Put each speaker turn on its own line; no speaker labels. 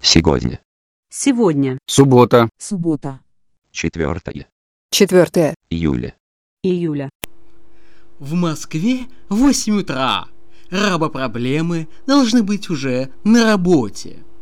Сегодня.
Сегодня.
Суббота.
Суббота.
4
июля.
Июля.
В Москве 8 утра. Рабопроблемы должны быть уже на работе.